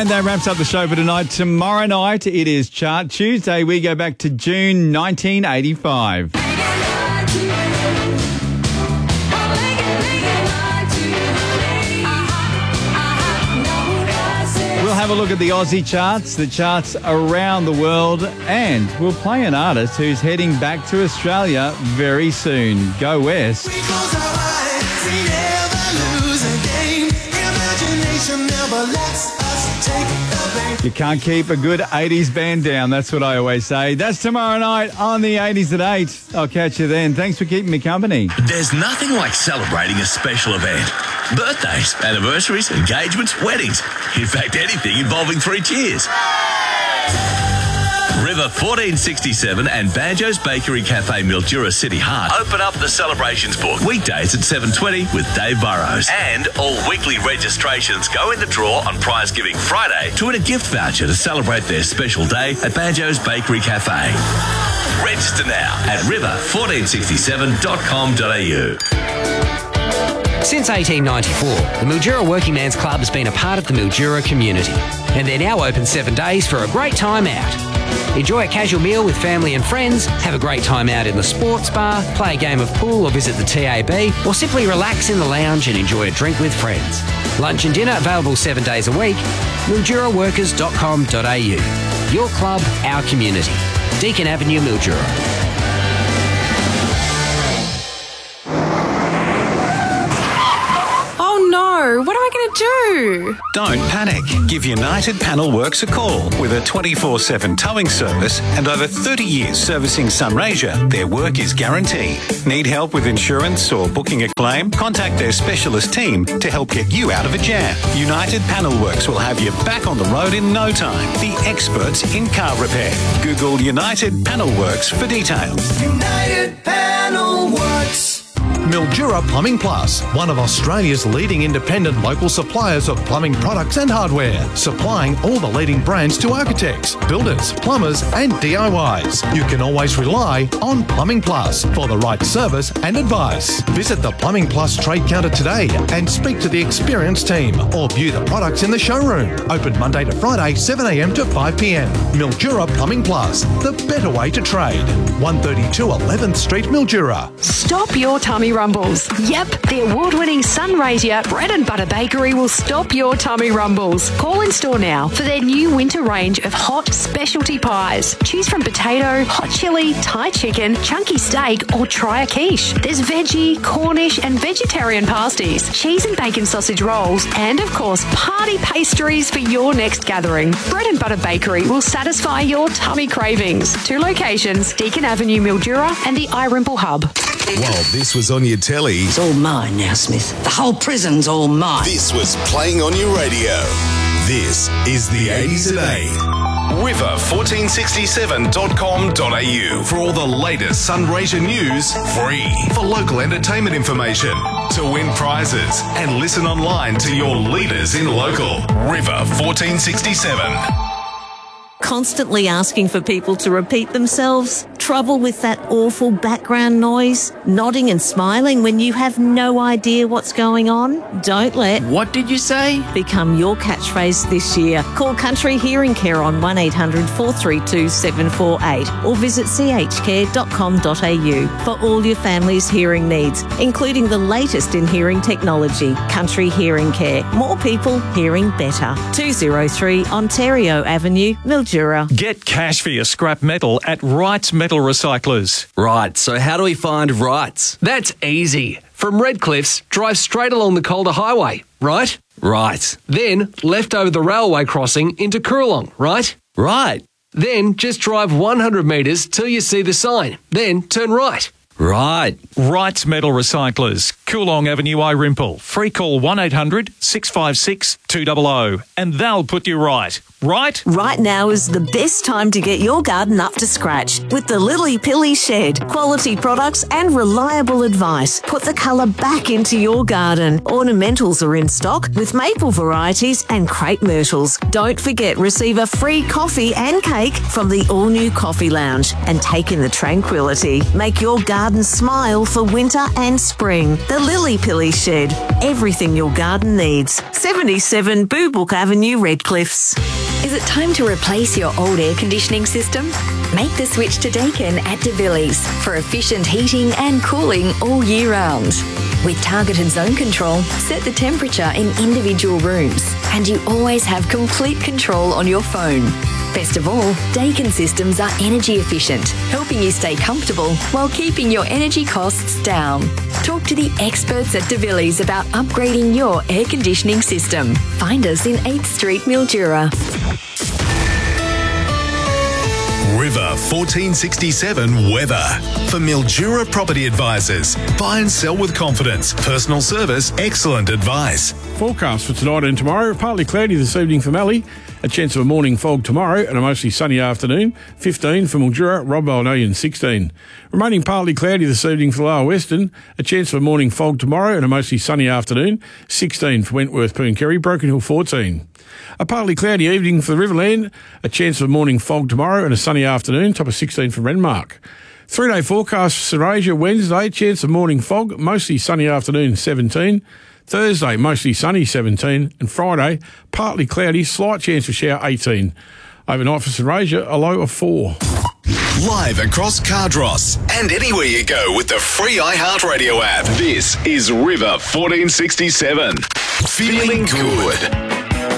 And that wraps up the show for tonight. Tomorrow night, it is Chart Tuesday. We go back to June 1985. We'll have a look at the Aussie charts, the charts around the world, and we'll play an artist who's heading back to Australia very soon. Go West. You can't keep a good 80s band down. That's what I always say. That's tomorrow night on the 80s at 8. I'll catch you then. Thanks for keeping me company. There's nothing like celebrating a special event. Birthdays, anniversaries, engagements, weddings. In fact, anything involving 3 cheers. River 1467 and Banjo's Bakery Cafe Mildura City Heart open up the celebrations book weekdays at 7:20 with Dave Burrows. And all weekly registrations go in the draw on Prize Giving Friday to win a gift voucher to celebrate their special day at Banjo's Bakery Cafe. Register now at river1467.com.au. Since 1894, the Mildura Working Man's Club has been a part of the Mildura community, and they're now open 7 days for a great time out. Enjoy a casual meal with family and friends, have a great time out in the sports bar, play a game of pool or visit the TAB, or simply relax in the lounge and enjoy a drink with friends. Lunch and dinner available 7 days a week. MilduraWorkers.com.au. Your club, our community. Deakin Avenue, Mildura. What am I going to do? Don't panic. Give United Panel Works a call. With a 24/7 towing service and over 30 years servicing Sunraysia, their work is guaranteed. Need help with insurance or booking a claim? Contact their specialist team to help get you out of a jam. United Panel Works will have you back on the road in no time. The experts in car repair. Google United Panel Works for details. United Panel Works. Mildura Plumbing Plus, one of Australia's leading independent local suppliers of plumbing products and hardware, supplying all the leading brands to architects, builders, plumbers and DIYs. You can always rely on Plumbing Plus for the right service and advice. Visit the Plumbing Plus trade counter today and speak to the experienced team or view the products in the showroom. Open Monday to Friday, 7 a.m. to 5 p.m. Mildura Plumbing Plus, the better way to trade. 132 11th Street, Mildura. Stop your tummy rumbles. Yep, the award-winning Sunraysia Bread and Butter Bakery will stop your tummy rumbles. Call in store now for their new winter range of hot specialty pies. Choose from potato, hot chili, Thai chicken, chunky steak, or try a quiche. There's veggie, Cornish and vegetarian pasties, cheese and bacon sausage rolls, and of course, party pastries for your next gathering. Bread and Butter Bakery will satisfy your tummy cravings. 2 locations, Deakin Avenue, Mildura and the iRimple Hub. While this was on your telly, it's all mine now, Smith. The whole prison's all mine. This was playing on your radio. This is the 80s at 8. River1467.com.au for all the latest Sunraysia news, free. For local entertainment information, to win prizes, and listen online to your leaders in local. River 1467. Constantly asking for people to repeat themselves? Trouble with that awful background noise? Nodding and smiling when you have no idea what's going on? Don't let "What did you say?" become your catchphrase this year. Call Country Hearing Care on 1800 432 748 or visit chcare.com.au for all your family's hearing needs, including the latest in hearing technology. Country Hearing Care. More people hearing better. 203 Ontario Avenue, Mildura. Get cash for your scrap metal at Wrights Metal Recyclers. Right, so how do we find Wrights? That's easy. From Redcliffs, drive straight along the Calder Highway, right? Right. Then left over the railway crossing into Coorong, right? Right. Then just drive 100 metres till you see the sign. Then turn right. Right. Wrights Metal Recyclers, Coorong Avenue, Irimple. Free call 1800 656 200 and they'll put you right. Right? Right now is the best time to get your garden up to scratch with the Lily Pilly Shed. Quality products and reliable advice. Put the colour back into your garden. Ornamentals are in stock with maple varieties and crepe myrtles. Don't forget, receive a free coffee and cake from the all-new Coffee Lounge and take in the tranquility. Make your garden smile for winter and spring. The Lily Pilly Shed. Everything your garden needs. 77 11 Boobrook Avenue, Redcliffs. Is it time to replace your old air conditioning system? Make the switch to Daikin at DeVillies for efficient heating and cooling all year round. With targeted zone control, set the temperature in individual rooms, and you always have complete control on your phone. Best of all, Daikin systems are energy efficient, helping you stay comfortable while keeping your energy costs down. Talk to the experts at DeVillies about upgrading your air conditioning system. Find us in 8th Street, Mildura. River 1467 weather. For Mildura Property Advisors. Buy and sell with confidence. Personal service, excellent advice. Forecast for tonight and tomorrow. Partly cloudy this evening for Mallee. A chance of a morning fog tomorrow and a mostly sunny afternoon. 15 for Mildura, Rob Balnillion 16. Remaining partly cloudy this evening for Lower Western. A chance of a morning fog tomorrow and a mostly sunny afternoon. 16 for Wentworth, Pooncarie, Broken Hill 14. A partly cloudy evening for the Riverland. A chance of a morning fog tomorrow and a sunny afternoon. Top of 16 for Renmark. 3-day forecast for St Asia. Wednesday, chance of morning fog, mostly sunny afternoon 17. Thursday, mostly sunny 17. And Friday, partly cloudy, slight chance of shower 18. Overnight for St Asia, a low of 4. Live across Cardross and anywhere you go with the free iHeartRadio app. This is River 1467. Feeling good.